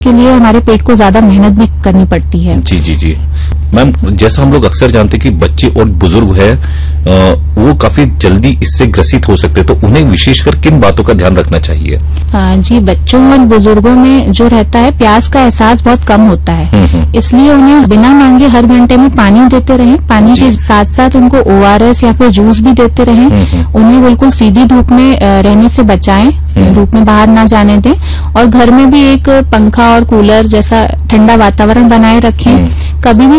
के लिए हमारे पेट को ज्यादा मेहनत भी करनी पड़ती है। जी जी जी मैम, जैसा हम लोग अक्सर जानते हैं कि बच्चे और बुजुर्ग है वो काफी जल्दी इससे ग्रसित हो सकते हैं, तो उन्हें विशेषकर किन बातों का ध्यान रखना चाहिए? जी, बच्चों और बुजुर्गों में जो रहता है प्यास का एहसास बहुत कम होता है, इसलिए उन्हें बिना मांगे हर घंटे में पानी देते रहें। पानी के साथ साथ उनको ORS या फिर जूस भी देते रहें। उन्हें बिल्कुल सीधी धूप में रहने से बचाएं, धूप में बाहर ना जाने दें, और घर में भी एक पंखा और कूलर जैसा ठंडा वातावरण बनाए रखें। कभी भी